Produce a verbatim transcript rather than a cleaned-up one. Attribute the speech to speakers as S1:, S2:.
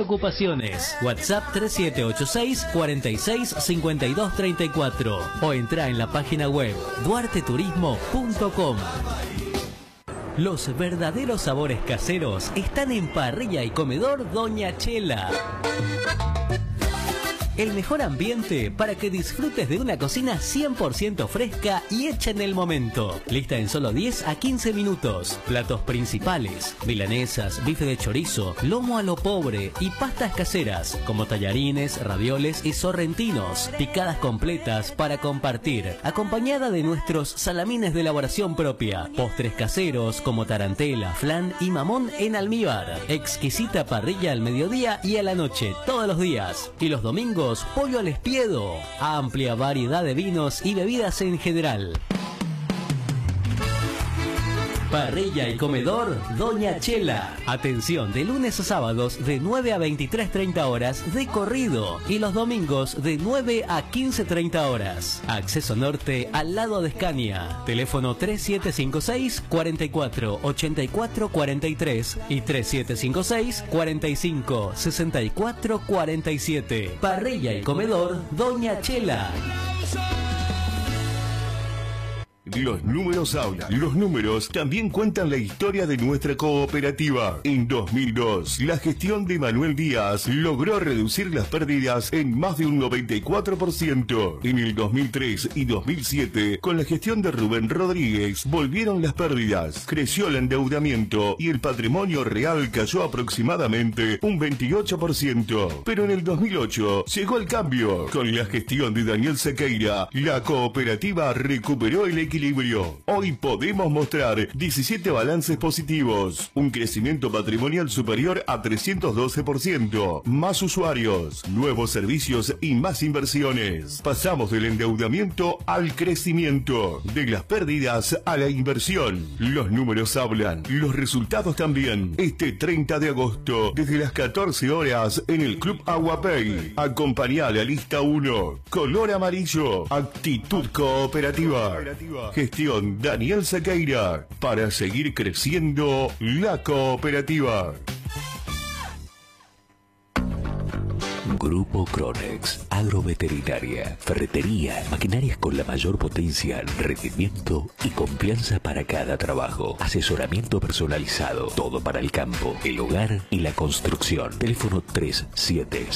S1: ocupaciones. WhatsApp tres siete ocho seis, cuatro seis, cinco dos tres cuatro o entra en la página web duarte turismo punto com. Los verdaderos sabores caseros están en Parrilla y Comedor Doña Chela. El mejor ambiente para que disfrutes de una cocina cien por ciento fresca y hecha en el momento. Lista en solo diez a quince minutos. Platos principales, milanesas, bife de chorizo, lomo a lo pobre y pastas caseras como tallarines, ravioles y sorrentinos. Picadas completas para compartir, acompañada de nuestros salamines de elaboración propia. Postres caseros como tarantela, flan y mamón en almíbar. Exquisita parrilla al mediodía y a la noche, todos los días. Y los domingos, pollo al espiedo. Amplia variedad de vinos y bebidas en general. Parrilla y Comedor Doña Chela. Atención de lunes a sábados de nueve a veintitrés treinta horas de corrido y los domingos de nueve a quince treinta horas. Acceso norte al lado de Escania. Teléfono tres siete cinco seis, cuatro cuatro, ocho cuatro cuatro tres y tres siete cinco seis, cuatro cinco, seis cuatro cuatro siete. Parrilla y Comedor Doña Chela.
S2: Los números hablan. Los números también cuentan la historia de nuestra cooperativa. En dos mil dos, la gestión de Manuel Díaz logró reducir las pérdidas en más de un noventa y cuatro por ciento. En el dos mil tres y dos mil siete, con la gestión de Rubén Rodríguez, volvieron las pérdidas, creció el endeudamiento y el patrimonio real cayó aproximadamente un veintiocho por ciento. Pero en el dos mil ocho llegó el cambio. Con la gestión de Daniel Sequeira, la cooperativa recuperó el equilibrio. Hoy podemos mostrar diecisiete balances positivos, un crecimiento patrimonial superior a trescientos doce por ciento, más usuarios, nuevos servicios y más inversiones. Pasamos del endeudamiento al crecimiento, de las pérdidas a la inversión. Los números hablan, los resultados también. Este treinta de agosto, desde las catorce horas, en el Club Aguapay. Acompañá a la lista uno, color amarillo, actitud cooperativa. Gestión Daniel Sequeira, para seguir creciendo la cooperativa.
S3: Grupo Cronex, agroveterinaria, ferretería, maquinarias con la mayor potencia, rendimiento y confianza para cada trabajo. Asesoramiento personalizado, todo para el campo, el hogar y la construcción. Teléfono tres siete